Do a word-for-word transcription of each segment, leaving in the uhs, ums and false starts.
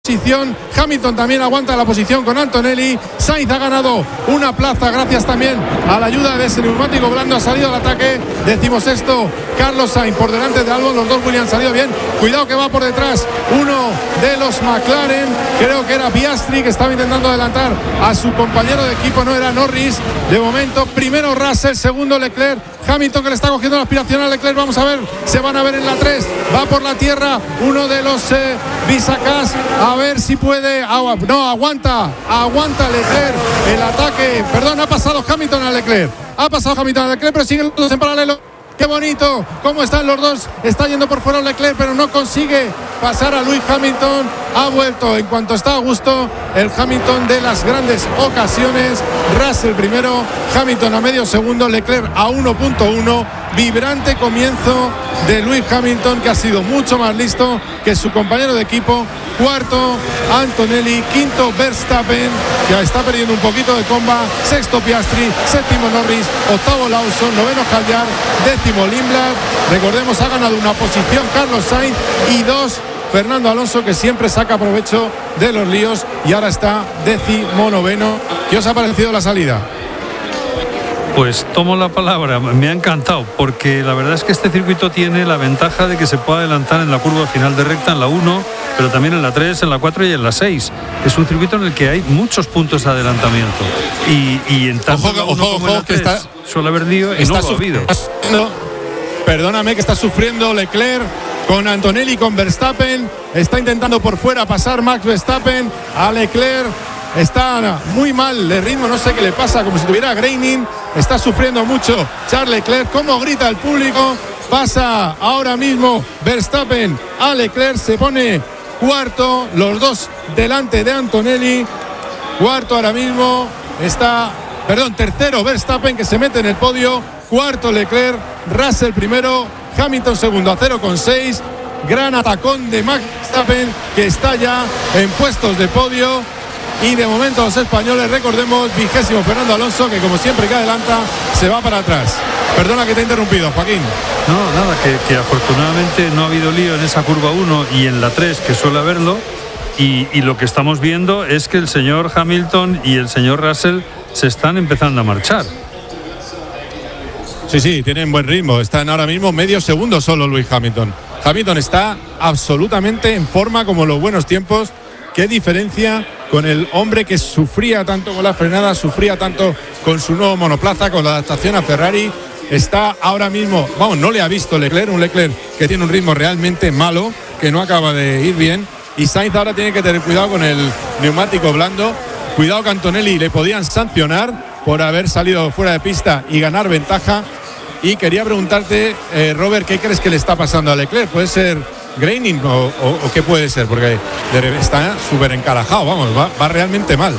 posición. Hamilton también aguanta la posición con Antonelli. Sainz ha ganado una plaza gracias también a la ayuda de ese neumático blando. Ha salido al ataque. Decimos esto, Carlos Sainz por delante de Albon. Los dos Williams han salido bien. Cuidado que va por detrás uno de los McLaren. Creo que era Piastri que estaba intentando adelantar a su compañero de equipo. No era Norris. De momento, primero Russell, segundo Leclerc. Hamilton que le está cogiendo la aspiración a Leclerc. Vamos a ver, se van a ver en la tres. Va por la tierra uno de los eh, bisacas. A ver si puede. Agua. No, aguanta. Aguanta Leclerc el ataque. Perdón, ha pasado Hamilton a Leclerc. Ha pasado Hamilton a Leclerc, pero siguen los dos en paralelo. Qué bonito, cómo están los dos. Está yendo por fuera Leclerc, pero no consigue pasar a Lewis Hamilton. Ha vuelto en cuanto está a gusto el Hamilton de las grandes ocasiones. Russell primero, Hamilton a medio segundo, Leclerc a uno punto uno. Vibrante comienzo de Lewis Hamilton, que ha sido mucho más listo que su compañero de equipo. Cuarto Antonelli, quinto Verstappen, que está perdiendo un poquito de comba. Sexto Piastri, séptimo Norris, octavo Lawson, noveno Hadjar, décimo Lindblad. Recordemos, ha ganado una posición Carlos Sainz y dos Fernando Alonso, que siempre saca provecho de los líos, y ahora está décimo noveno. ¿Qué os ha parecido la salida? Pues tomo la palabra, me ha encantado, porque la verdad es que este circuito tiene la ventaja de que se puede adelantar en la curva final de recta, en la uno, pero también en la tres, en la cuatro y en la seis. Es un circuito en el que hay muchos puntos de adelantamiento. Y, y en tanto ojo, en la uno ojo, como en la ojo, que tres está, suele haber lío y no lo ha habido. Perdóname, que está sufriendo Leclerc con Antonelli, con Verstappen. Está intentando por fuera pasar Max Verstappen a Leclerc. Está muy mal de ritmo, no sé qué le pasa, como si tuviera graining. Está sufriendo mucho Charles Leclerc. Cómo grita el público. Pasa ahora mismo Verstappen a Leclerc. Se pone cuarto, los dos delante de Antonelli. Cuarto ahora mismo está, perdón, tercero Verstappen, que se mete en el podio. Cuarto Leclerc, Russell primero, Hamilton segundo a cero coma seis. Gran atacón de Max Verstappen, que está ya en puestos de podio. Y de momento los españoles, recordemos, vigésimo Fernando Alonso, que como siempre que adelanta se va para atrás. Perdona que te he interrumpido, Joaquín. No, nada, que, que afortunadamente no ha habido lío en esa curva uno y en la tres, que suele haberlo. Y, y lo que estamos viendo es que el señor Hamilton y el señor Russell se están empezando a marchar. Sí, sí, tienen buen ritmo. Están ahora mismo medio segundo solo Lewis Hamilton. Hamilton está absolutamente en forma, como los buenos tiempos. Qué diferencia con el hombre que sufría tanto con la frenada, sufría tanto con su nuevo monoplaza, con la adaptación a Ferrari. Está ahora mismo, vamos, no le ha visto Leclerc, un Leclerc que tiene un ritmo realmente malo, que no acaba de ir bien. Y Sainz ahora tiene que tener cuidado con el neumático blando. Cuidado que Antonelli le podían sancionar por haber salido fuera de pista y ganar ventaja. Y quería preguntarte, eh, Robert, ¿qué crees que le está pasando a Leclerc? ¿Puede ser graining o, o, o qué puede ser? Porque está súper encarajado, vamos, va, va realmente mal.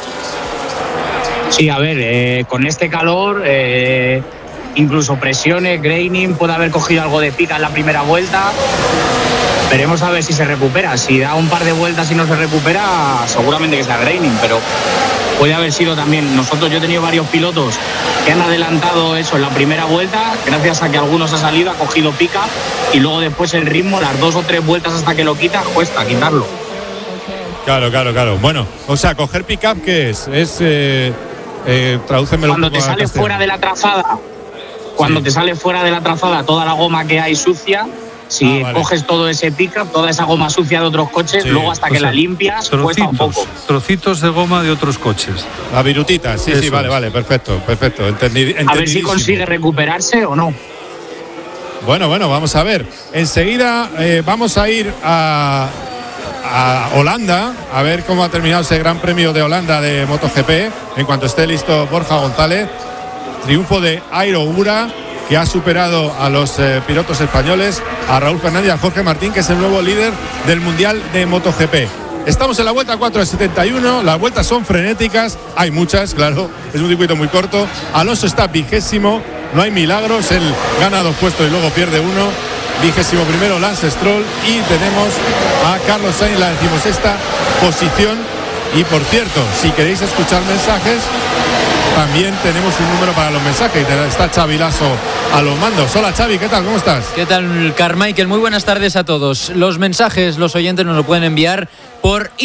Sí, a ver, eh, con este calor, eh, incluso presiones, graining, puede haber cogido algo de pica en la primera vuelta. Veremos a ver si se recupera. Si da un par de vueltas y no se recupera, seguramente que sea graining, pero puede haber sido también. Nosotros, yo he tenido varios pilotos que han adelantado eso en la primera vuelta, gracias a que algunos ha salido, ha cogido pica, y luego después el ritmo, las dos o tres vueltas hasta que lo quita, cuesta quitarlo. Claro, claro, claro. Bueno, o sea, coger pick-up, ¿qué es? Es, eh, eh, tradúcemelo. Cuando te sale fuera de la trazada, cuando sí. te sale fuera de la trazada toda la goma que hay sucia, si ah, vale. coges todo ese pick-up, toda esa goma sucia de otros coches, sí. luego hasta o que sea, la limpias, trocitos, cuesta un poco. Trocitos de goma de otros coches. La virutita, sí, Eso sí, vale, es. vale, perfecto, perfecto. Entendi, a ver si consigue recuperarse o no. Bueno, bueno, vamos a ver. Enseguida eh, vamos a ir a, a Holanda, a ver cómo ha terminado ese Gran Premio de Holanda de MotoGP. En cuanto esté listo Borja González. Triunfo de Airo Ura, que ha superado a los eh, pilotos españoles, a Raúl Fernández y a Jorge Martín, que es el nuevo líder del Mundial de MotoGP. Estamos en la vuelta cuatro de setenta y uno, las vueltas son frenéticas, hay muchas, claro, es un circuito muy corto. Alonso está vigésimo, no hay milagros, él gana dos puestos y luego pierde uno. Vigésimo primero Lance Stroll, y tenemos a Carlos Sainz, la decimosexta posición. Y por cierto, si queréis escuchar mensajes, también tenemos un número para los mensajes y está Xavi Lasso a los mandos. Hola Xavi, ¿qué tal? ¿Cómo estás? ¿Qué tal, Carmichael? Muy buenas tardes a todos. Los mensajes, los oyentes nos lo pueden enviar por